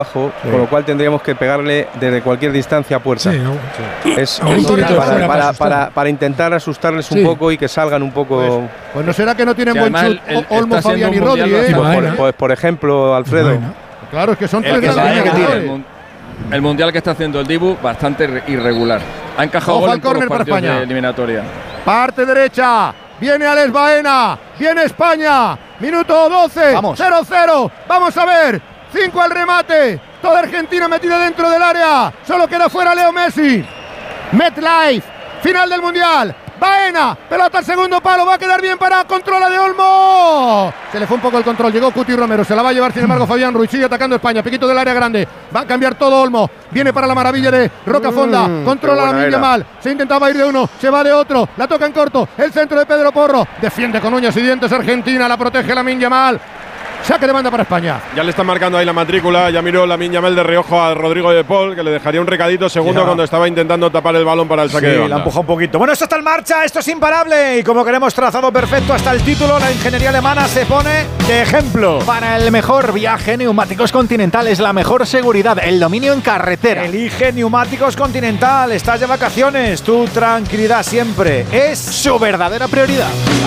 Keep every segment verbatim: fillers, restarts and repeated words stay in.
abajo, Sí. con lo cual tendríamos que pegarle desde cualquier distancia a puerta. Sí, no, sí. Es A un poquito de para, fuera para, para para, para intentar asustarles un Sí. poco y que salgan un poco. Pues, pues no será que no tienen Sí, buen además chut el- el- Olmo, está siendo Fabián y un mundial Rodri, ¿eh? bastante- Pues, por, Baena. pues, por ejemplo, Alfredo. Baena. Claro, es que son El, tres el, grandes el, jugadores. mun- el mundial que está haciendo el Dibu, bastante ir- irregular. Ha encajado Ojo gol al en todos los córner para partidos España. de eliminatoria. Parte derecha. Viene Alex Baena. Viene España. Minuto doce. Vamos. cero cero. Vamos a ver. cinco al remate. Toda Argentina metida dentro del área. Solo queda fuera Leo Messi. MetLife. Final del Mundial. Baena. Pelota al segundo palo. Va a quedar bien para controla de Olmo. Se le fue un poco el control. Llegó Cuti Romero. Se la va a llevar sin embargo Fabián Ruiz. Sigue atacando España. Piquito del área grande. Va a cambiar todo Olmo. Viene para la maravilla de Rocafonda. Mm, Controla qué la buena Lamine era. Yamal. Se intentaba ir de uno. Se va de otro. La toca en corto. El centro de Pedro Porro. Defiende con uñas y dientes Argentina. La protege Lamine Yamal. Saque de banda para España. Ya le están marcando ahí la matrícula. Ya miró Lamine Yamal de reojo a Rodrigo de Paul, que le dejaría un recadito segundo Ya. cuando estaba intentando tapar el balón para el saque Sí, de la banda. empujó un poquito. Bueno, esto está en marcha, esto es imparable. Y como queremos trazado perfecto hasta el título, la ingeniería alemana se pone de ejemplo. Para el mejor viaje, Neumáticos Continental es la mejor seguridad, el dominio en carretera. Elige Neumáticos Continental. Estás de vacaciones. Tu tranquilidad siempre es Su verdadera prioridad.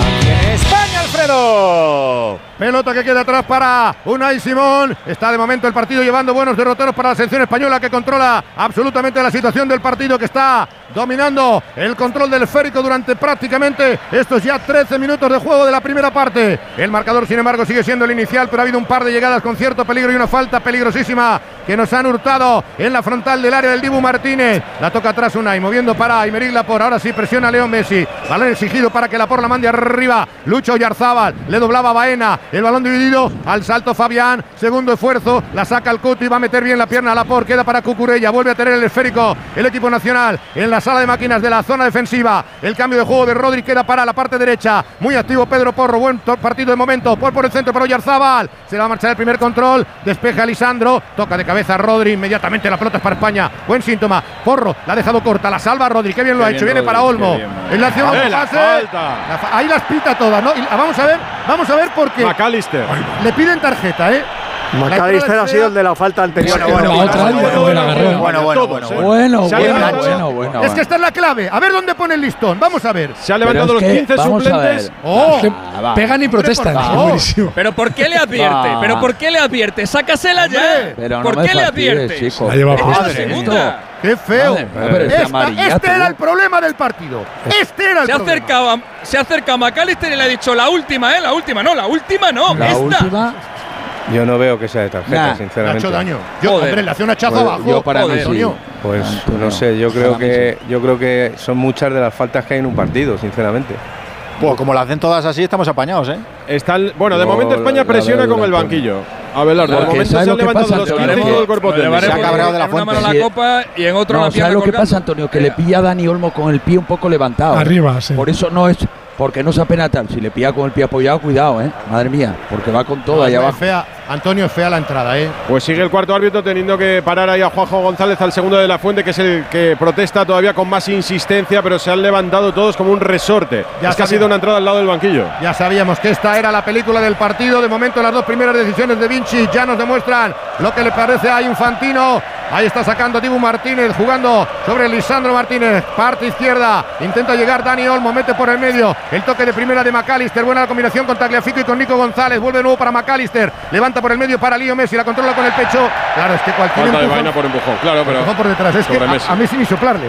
España, Alfredo. Pelota que queda atrás para Unai Simón. Está de momento el partido llevando buenos derroteros para la selección española, que controla absolutamente la situación del partido, que está dominando el control del esférico durante prácticamente estos ya trece minutos de juego de la primera parte. El marcador, sin embargo, sigue siendo el inicial, pero ha habido un par de llegadas con cierto peligro y una falta peligrosísima que nos han hurtado en la frontal del área del Dibu Martínez. La toca atrás Unai, moviendo para Aymeric Laporte. Ahora sí presiona Leo Messi. Balón exigido para que Laporte la mande arriba. Lucho Oyarzábal, le doblaba Baena. El balón dividido, al salto Fabián. Segundo esfuerzo, la saca el Cuti. Va a meter bien la pierna a Laporte. Queda para Cucurella. Vuelve a tener el esférico el equipo nacional en la sala de máquinas de la zona defensiva. El cambio de juego de Rodri queda para la parte derecha. Muy activo Pedro Porro. Buen partido de momento. Por, por el centro para Oyarzábal. Se va a marchar el primer control. Despeja Lisandro. Toca de cabeza Rodri. Inmediatamente la pelota es para España. Buen síntoma. Porro la ha dejado corta. La salva Rodri. Qué bien lo Qué ha bien, hecho. Viene Rodri, para qué Olmo. bien, En la acción ¡Eh, la pase. falta! La fa- ahí las pita todas, ¿no? Y la- vamos a ver. Vamos a ver porque McAllister. le piden tarjeta, ¿eh? McAllister ha sido el de la falta anterior. Bueno, bueno, otra, bueno, bueno, bueno, agarró. Bueno, bueno, todos, bueno, ¿eh? bueno. Bueno, Se ha bueno, levantado- bueno, bueno. Es que esta es la clave. A ver dónde pone el listón. Vamos a ver. Se han levantado Pero es los que, quince vamos a suplentes. ver. ¡Oh! Que Ah, va. pegan y protestan. por Es favor. buenísimo. ¿Pero por qué le advierte? Ah. ¿Pero por qué le advierte? ¡Sácasela ya! Pero no ¿Por me qué le fastidies, advierte? chico. La lleva Esta es la puesta. segunda. ¡Qué feo! Madre mía, pero es Esta- amarilla, este tú. era el problema del partido. Este era el Se ha problema. acercado a, se ha acercado a McAllister y le ha dicho la última, ¿eh? La última, no, la última no. La esta. última. Yo no veo que sea de tarjeta, Nah. Le ha sinceramente. hecho daño. Yo, Joder. hombre, le hace un hachazo Pues abajo. yo para mí Joder. sí. Antonio. Pues Antonio, no sé, yo creo para mí que yo creo que son muchas de las faltas que hay en un partido, sinceramente. Pues como lo hacen todas así, estamos apañados, ¿eh? Está el- bueno, de No, momento España la- la presiona veo con el durante- banquillo. Abelardo, de Porque momento ¿sabes se lo han que levantado pasa? los Lo quince y llevaremos- todo el cuerpo lo técnico. llevaremos Se ha cabreado de la en una fuente. mano Sí. la copa y en otra No, la pierna ¿sabes lo que colgando. pasa, Antonio? Que le pilla a Dani Olmo con el pie un poco levantado. Arriba, sí. Por eso no es. Porque no se apena tal. Si le pilla con el pie apoyado, cuidado, ¿eh? Madre mía. Porque va con todo ahí Es abajo. fea. Antonio, es fea la entrada, ¿eh? Pues sigue el cuarto árbitro teniendo que parar ahí a Juanjo González, al segundo de la Fuente, que es el que protesta todavía con más insistencia, pero se han levantado todos como un resorte. Ya es que ha sabía. sido una entrada al lado del banquillo. Ya sabíamos que esta era la película del partido. De momento, las dos primeras decisiones de Vinci ya nos demuestran lo que le parece a Infantino. Ahí está sacando Dibu Martínez, jugando sobre Lisandro Martínez. Parte izquierda, intenta llegar Dani Olmo, mete por el medio. El toque de primera de McAllister. Buena la combinación con Tagliafico y con Nico González. Vuelve de nuevo para McAllister. Levanta por el medio para Leo Messi. La controla con el pecho. Claro, es que cualquier Falta de empujón, vaina por empujón, claro, pero empujón por detrás. Es que sobre a, Messi. a mí sin ni soplarle.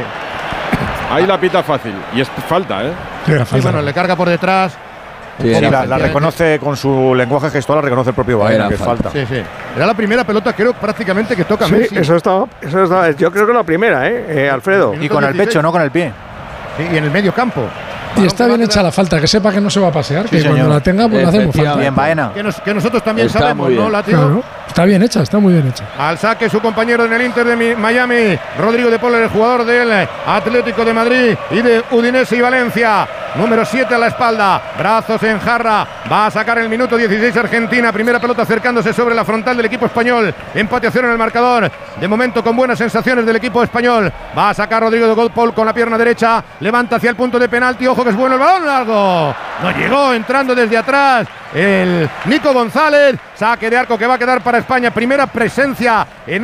ahí la pita fácil. Y es falta, ¿eh? Sí, era Sí, falta. bueno, le carga por detrás. Sí, Sí, era la, falta. la reconoce con su lenguaje gestual, la reconoce el propio Baena, Era que es falta. falta. Sí, sí. Era la primera pelota, creo, prácticamente que toca Sí, Messi. eso está, eso está. Yo creo que la primera, ¿eh, eh Alfredo? Y con el pecho, no con el pie. Sí, y en el medio campo. Y está bien hecha la falta, que sepa que no se va a pasear, que señor. cuando la tenga, pues la hacemos falta. Efectivamente. Bien, Baena. Que, nos- que nosotros también Está sabemos, muy bien. ¿no, Látigo? Claro, está bien hecha, está muy bien hecha. Al saque su compañero en el Inter de Mi- Miami, Rodrigo de Paul, el jugador del Atlético de Madrid y de Udinese y Valencia. Número siete a la espalda, brazos en jarra, va a sacar el minuto dieciséis Argentina, primera pelota acercándose sobre la frontal del equipo español, empate a cero en el marcador, de momento con buenas sensaciones del equipo español, va a sacar Rodrigo de Paul con la pierna derecha, levanta hacia el punto de penalti, ojo que es bueno el balón largo, no llegó, entrando desde atrás el Nico González, saque de arco que va a quedar para España, primera presencia en